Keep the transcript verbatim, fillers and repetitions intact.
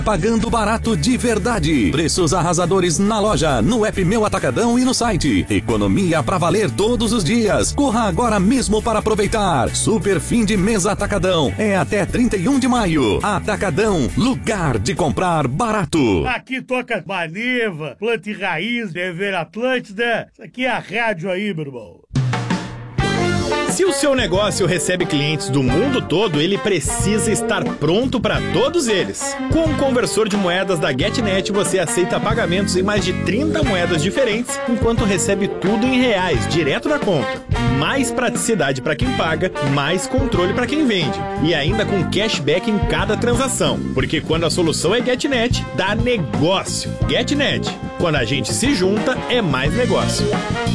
Pagando barato de verdade. Preços arrasadores na loja, no app Meu Atacadão e no site. Economia pra valer todos os dias. Corra agora mesmo para aproveitar. Super fim de mês Atacadão. É até trinta e um de maio. Atacadão, lugar de comprar barato. Aqui toca Maneva, Planta e Raiz, Dever Atlântida. Isso aqui é a rádio aí, meu irmão. Se o seu negócio recebe clientes do mundo todo, ele precisa estar pronto para todos eles. Com o conversor de moedas da GetNet, você aceita pagamentos em mais de trinta moedas diferentes, enquanto recebe tudo em reais, direto na conta. Mais praticidade para quem paga, mais controle para quem vende. E ainda com cashback em cada transação. Porque quando a solução é GetNet, dá negócio. GetNet. Quando a gente se junta, é mais negócio.